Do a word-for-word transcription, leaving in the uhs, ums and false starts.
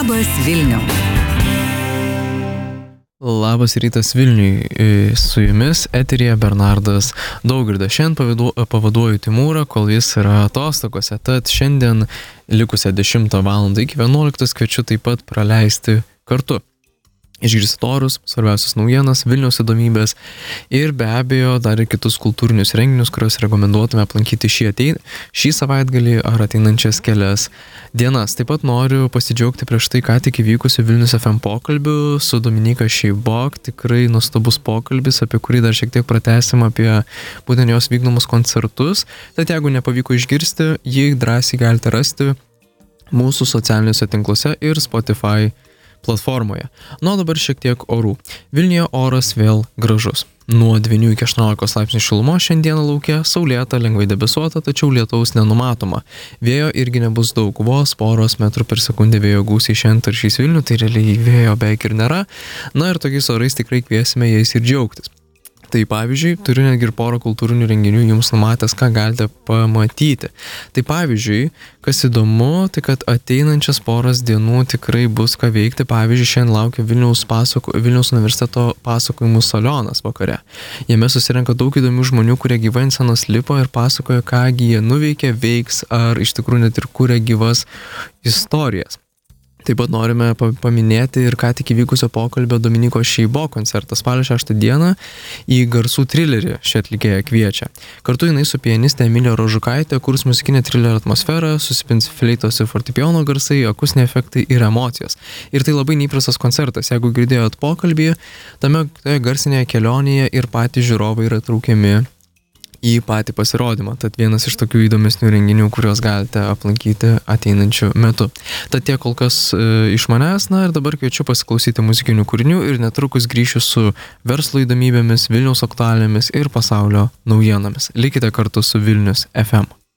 Labas Vilniau. Labas rytas Vilniui, su jumis eteryje Bernardas Daugirdas. Šiandien pavaduoju Timūrą, kol jis yra atostogose, tad šiandien likusią dešimtą valandą iki vienuoliktos kviečiu taip pat praleisti kartu. Išgirsti orus, svarbiausias naujienas, Vilniaus įdomybės ir be abejo dar ir kitus kultūrinius renginius, kuriuos rekomenduotume aplankyti šį, atein, šį savaitgalį ar ateinančias kelias dienas. Taip pat noriu pasidžiaugti prieš tai ką tik įvykusiu Vilnius F M pokalbiu su Dominyka Šeibok. Tikrai nuostabus pokalbis, apie kurį dar šiek tiek pratęsim apie būtent jos vykdomus koncertus. Tad jeigu nepavyko išgirsti, jį drąsiai galite rasti mūsų socialiniuose tinkluose ir Spotify platformoje. Nu, dabar šiek tiek orų. Vilniuje oras vėl gražus. Nuo devynių iki aštuoniolikos laipsnių šilumos šiandieną lauke, saulėta, lengvai debesuota, tačiau lietaus nenumatoma. Vėjo irgi nebus daug, vos poros metrų per sekundę vėjo gūsiai šiandien taršys Vilnių, tai realiai vėjo beveik ir nėra. Na ir tokiais orais tikrai kviesime jais ir džiaugtis. Tai pavyzdžiui, turiu netgi ir porą kultūrinių renginių jums numatęs, ką galite pamatyti. Tai pavyzdžiui, kas įdomu, tai kad ateinančias poras dienų tikrai bus ką veikti. Pavyzdžiui, šiandien laukia Vilniaus, pasako, Vilniaus universiteto pasakojimų salionas vakare. Jame susirenka daug įdomių žmonių, kurie gyvai ant scenos lipo ir pasakoja, kągi jie nuveikė, veiks ar iš tikrųjų net ir kuria gyvas istorijas. Taip pat norime paminėti ir ką tik įvykusio pokalbio Dominykos Šeibok koncertą spalio šeštą dieną į garsų trilerį ši atlikėja kviečia. Kartu jinai su pianiste Emilija Rožukaitė kurs muzikinę trilerio atmosferą, susipins fleitos ir fortepijono garsai, akustiniai efektai ir emocijos. Ir tai labai neįprastas koncertas. Jeigu girdėjot pokalbį, tame garsinėje kelionėje ir patys žiūrovai yra traukiami į patį pasirodymą. Tad vienas iš tokių įdomesnių renginių, kuriuos galite aplankyti ateinančiu metu. Tad tiek kol kas e, iš manęs, na ir dabar kviečiu pasiklausyti muzikinių kūrinių ir netrukus grįšiu su verslo įdomybėmis, Vilniaus aktualijomis ir pasaulio naujienomis. Likite kartu su Vilnius F M.